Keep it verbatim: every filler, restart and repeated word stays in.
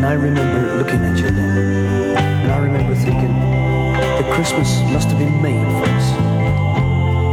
I remember looking at you then, and I remember thinking that Christmas must have been made for